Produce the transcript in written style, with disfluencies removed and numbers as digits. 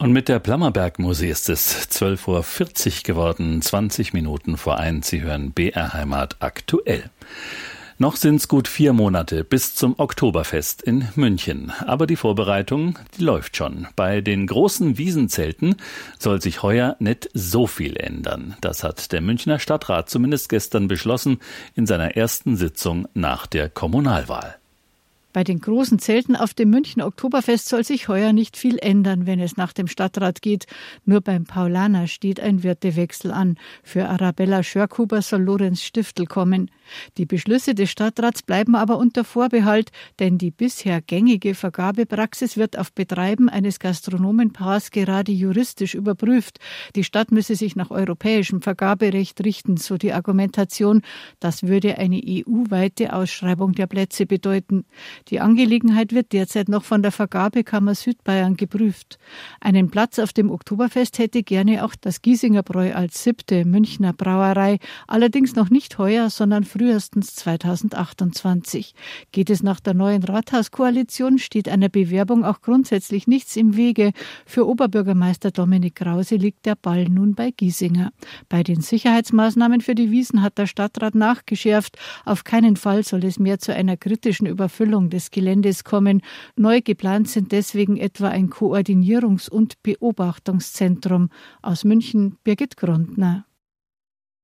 Und mit der Plammerberg-Musik ist es 12:40 Uhr geworden, 20 Minuten vor 1. Sie hören BR Heimat aktuell. Noch sind's gut 4 Monate bis zum Oktoberfest in München. Aber die Vorbereitung, die läuft schon. Bei den großen Wiesenzelten soll sich heuer nicht so viel ändern. Das hat der Münchner Stadtrat zumindest gestern beschlossen in seiner ersten Sitzung nach der Kommunalwahl. Bei den großen Zelten auf dem Münchner Oktoberfest soll sich heuer nicht viel ändern, wenn es nach dem Stadtrat geht. Nur beim Paulaner steht ein Wirtewechsel an. Für Arabella Schörkhuber soll Lorenz Stiftel kommen. Die Beschlüsse des Stadtrats bleiben aber unter Vorbehalt, denn die bisher gängige Vergabepraxis wird auf Betreiben eines Gastronomenpaars gerade juristisch überprüft. Die Stadt müsse sich nach europäischem Vergaberecht richten, so die Argumentation. Das würde eine EU-weite Ausschreibung der Plätze bedeuten. Die Angelegenheit wird derzeit noch von der Vergabekammer Südbayern geprüft. Einen Platz auf dem Oktoberfest hätte gerne auch das Giesinger Bräu als 7. Münchner Brauerei, allerdings noch nicht heuer, sondern frühestens 2028. Geht es nach der neuen Rathauskoalition, steht einer Bewerbung auch grundsätzlich nichts im Wege. Für Oberbürgermeister Dominik Krause liegt der Ball nun bei Giesinger. Bei den Sicherheitsmaßnahmen für die Wiesn hat der Stadtrat nachgeschärft. Auf keinen Fall soll es mehr zu einer kritischen Überfüllung des Geländes kommen. Neu geplant sind deswegen etwa ein Koordinierungs- und Beobachtungszentrum. Aus München Birgit Grundner.